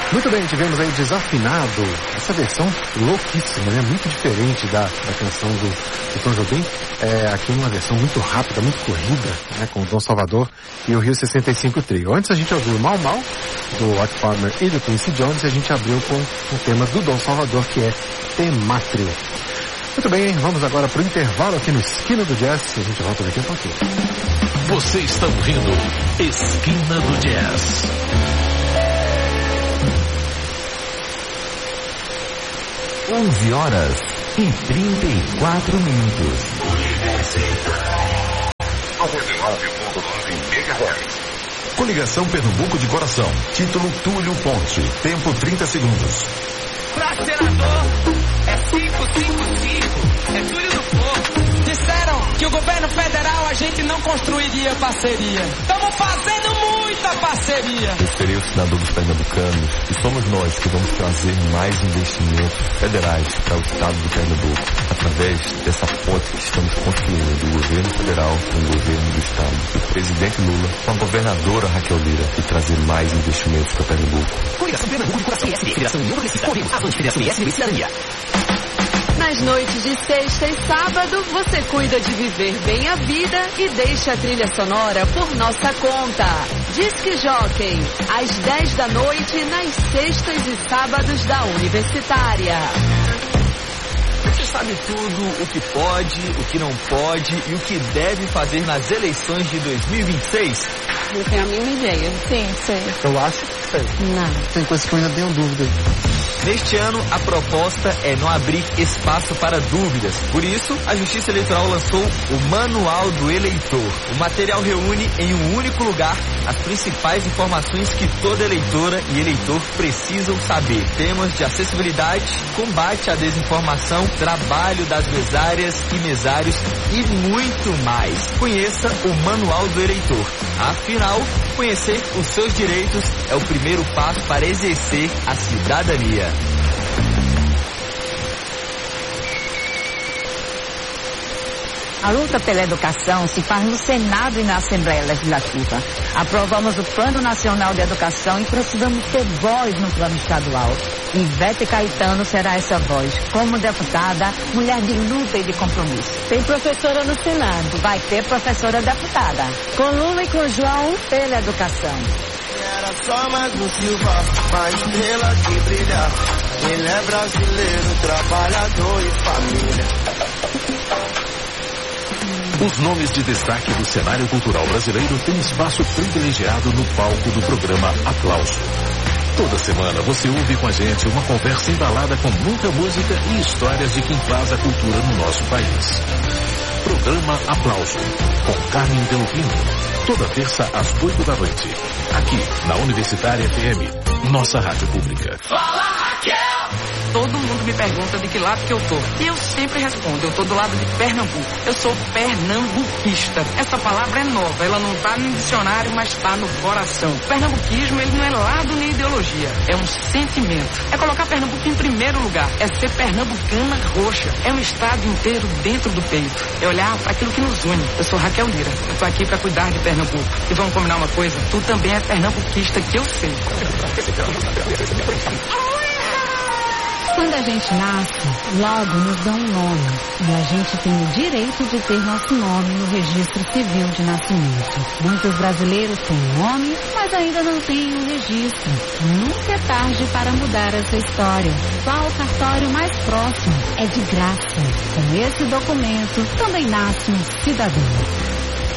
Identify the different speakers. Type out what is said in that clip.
Speaker 1: Muito bem, tivemos aí Desafinado, essa versão louquíssima, né? Muito diferente da canção do Tom Jobim, aqui numa versão muito rápida, muito corrida, né? Com o Dom Salvador e o Rio 65 Trio. Antes a gente ouviu Mal Mal, do Art Farmer e do Quincy Jones, e a gente abriu com o tema do Dom Salvador, que é Tematrio. Muito bem, vamos agora para o intervalo aqui no Esquina do Jazz, e a gente volta daqui a pouquinho.
Speaker 2: Você está ouvindo Esquina do Jazz.
Speaker 3: (11h34).
Speaker 2: Coligação Pernambuco de Coração. Título Túlio Ponte. Tempo 30 segundos.
Speaker 4: Pra senador é 555. É Túlio do Povo. Disseram que o governo federal a gente não construiria parceria. Estamos fazendo muita parceria.
Speaker 5: Eu serei o senador dos pernambucanos e somos nós que vamos trazer mais investimentos federais para o estado de Pernambuco, através dessa ponte que estamos construindo do governo federal com o governo do estado, do presidente Lula com a governadora Raquel Lira, e trazer mais investimentos para Pernambuco.
Speaker 6: Coligação Pernambuco de Coração ISB, Federação União Progressista. Ouvimos ações de Federação ISB e Cidadania.
Speaker 7: Nas noites de sexta e sábado, você cuida de viver bem a vida e deixa a trilha sonora por nossa conta. Disque Jockey, às 10 da noite, nas sextas e sábados da Universitária.
Speaker 8: Você sabe tudo o que pode, o que não pode e o que deve fazer nas eleições de 2026?
Speaker 7: Não tenho a mínima ideia. Sim, sei.
Speaker 1: Eu acho que sei.
Speaker 7: Não.
Speaker 1: Tem coisa que eu ainda tenho dúvida.
Speaker 8: Neste ano, a proposta é não abrir espaço para dúvidas. Por isso, a Justiça Eleitoral lançou o Manual do Eleitor. O material reúne em um único lugar as principais informações que toda eleitora e eleitor precisam saber. Temas de acessibilidade, combate à desinformação, trabalho das mesárias e mesários e muito mais. Conheça o Manual do Eleitor. Afinal, conhecer os seus direitos é o primeiro passo para exercer a cidadania.
Speaker 9: A luta pela educação se faz no Senado e na Assembleia Legislativa. Aprovamos o Plano Nacional de Educação e precisamos ter voz no plano estadual. Ivete Caetano será essa voz. Como deputada, mulher de luta e de compromisso.
Speaker 7: Tem professora no Senado.
Speaker 9: Vai ter professora deputada.
Speaker 7: Com Lula e com João,
Speaker 9: Pela educação.
Speaker 10: Era só mais um Silva, uma estrela que brilha. Ele é brasileiro, trabalhador e família.
Speaker 2: Os nomes de destaque do cenário cultural brasileiro têm espaço privilegiado no palco do programa Aplauso. Toda semana você ouve com a gente uma conversa embalada com muita música e histórias de quem faz a cultura no nosso país. Programa Aplauso, com Carmen Delfino. Toda terça às 8 da noite. Aqui, na Universitária FM, nossa rádio pública.
Speaker 4: Fala, Raquel!
Speaker 11: Todo mundo me pergunta de que lado que eu tô. E eu sempre respondo, eu tô do lado de Pernambuco. Eu sou pernambuquista. Essa palavra é nova, ela não tá no dicionário, mas tá no coração. O pernambuquismo, ele não é lado nem ideologia, é um sentimento. É colocar Pernambuco em primeiro lugar, é ser pernambucana roxa. É um estado inteiro dentro do peito. É olhar para aquilo que nos une. Eu sou Raquel Lira, eu tô aqui para cuidar de Pernambuco. E vamos combinar uma coisa, tu também é pernambuquista, que eu sei.
Speaker 12: Quando a gente nasce, logo nos dão um nome. E a gente tem o direito de ter nosso nome no registro civil de nascimento. Muitos brasileiros têm nome, mas ainda não têm um registro. Nunca é tarde para mudar essa história. Vá ao cartório mais próximo. É de graça. Com esse documento, também nasce um cidadão.